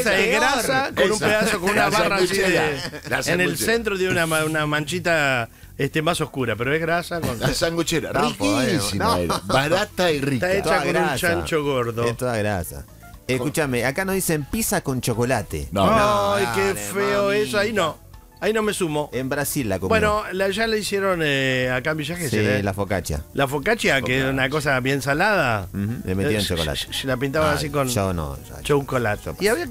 esa es grasa con un pedazo, con una La barra así sanguchera. La en el sanguchera. centro tiene una manchita más oscura, pero es grasa con... La sanguchera, podemos. riquísima era. Barata y rica. Está hecha Toda con un grasa. chancho gordo. Es toda grasa. Escúchame, acá nos dicen pizza con chocolate. No, Ay, qué dale, feo mami. eso. Ahí no me sumo. En Brasil la comí. Bueno, ya le hicieron acá en Villa sí, Gesell, la focaccia. La focaccia, que es una cosa bien salada. Le metieron chocolate. La pintaban así con Yo no. chocolate. Y había